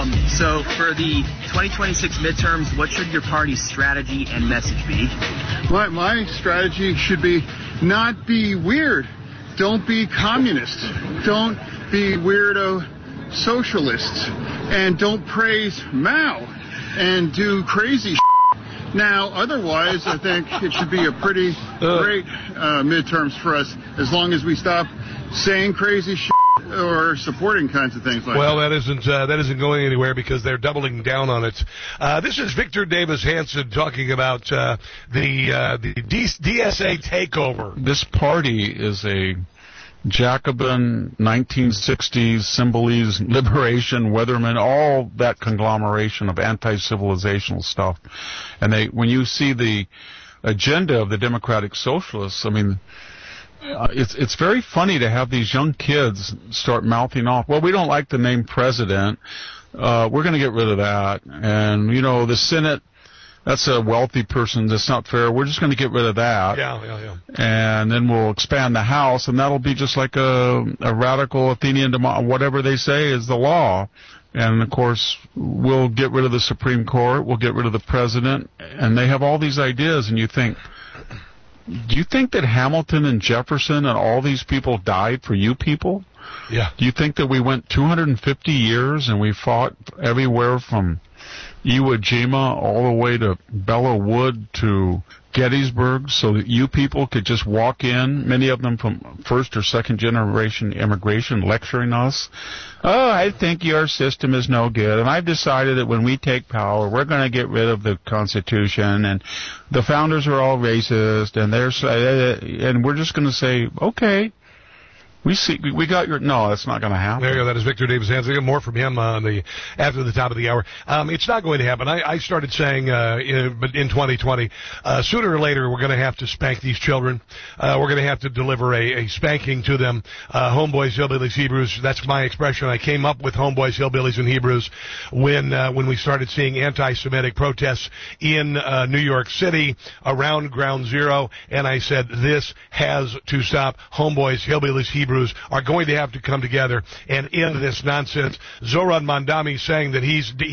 So for the 2026 midterms, what should your party's strategy and message be? My strategy should be not be weird. Don't be communist. Don't be weirdo socialists. And don't praise Mao and do crazy Now, otherwise, I think it should be a pretty great midterms for us, as long as we stop saying crazy or supporting kinds of things like that. Well, that isn't going anywhere because they're doubling down on it. This is Victor Davis Hanson talking about the DSA takeover. This party is a Jacobin, 1960s, Symbolese, Liberation, Weatherman, all that conglomeration of anti-civilizational stuff. And when you see the agenda of the Democratic Socialists, I mean, it's very funny to have these young kids start mouthing off, well, we don't like the name president, we're going to get rid of that. And, the Senate, that's a wealthy person. That's not fair. We're just going to get rid of that. Yeah. And then we'll expand the House, and that'll be just like a radical Athenian democracy. Whatever they say is the law. And, of course, we'll get rid of the Supreme Court. We'll get rid of the president. And they have all these ideas, and you think, do you think that Hamilton and Jefferson and all these people died for you people? Yeah. Do you think that we went 250 years and we fought everywhere from Iwo Jima all the way to Belleau Wood to Gettysburg so that you people could just walk in, many of them from first or second generation immigration, lecturing us? Oh, I think your system is no good, and I've decided that when we take power, we're going to get rid of the Constitution, and the founders are all racist, and we're just going to say, okay. We got your... No, that's not going to happen. There you go. That is Victor Davis Hanson. More from him after the top of the hour. It's not going to happen. I started saying in 2020, sooner or later, we're going to have to spank these children. We're going to have to deliver a spanking to them. Homeboys, Hillbillies, Hebrews, that's my expression. I came up with Homeboys, Hillbillies, and Hebrews when we started seeing anti-Semitic protests in New York City around Ground Zero, and I said, this has to stop. Homeboys, Hillbillies, Hebrews are going to have to come together and end this nonsense. Zoran Mandami saying that he's